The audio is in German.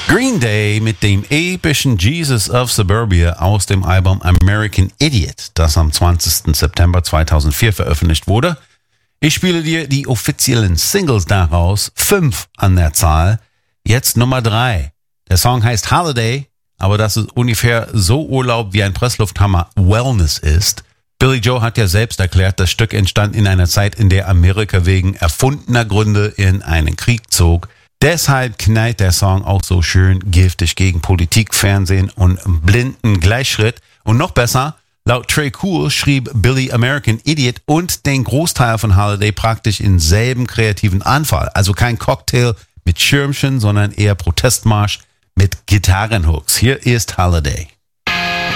Green Day mit dem epischen Jesus of Suburbia aus dem Album American Idiot, das am 20. September 2004 veröffentlicht wurde. Ich spiele dir die offiziellen Singles daraus, 5 an der Zahl. Jetzt Nummer 3. Der Song heißt Holiday, aber das ist ungefähr so Urlaub wie ein Presslufthammer Wellness ist. Billy Joe hat ja selbst erklärt, das Stück entstand in einer Zeit, in der Amerika wegen erfundener Gründe in einen Krieg zog. Deshalb knallt der Song auch so schön giftig gegen Politik, Fernsehen und blinden Gleichschritt. Und noch besser, laut Trey Cool schrieb Billy American Idiot und den Großteil von Holiday praktisch in selben kreativen Anfall. Also kein Cocktail mit Schirmchen, sondern eher Protestmarsch mit Gitarrenhooks. Hier ist Holiday.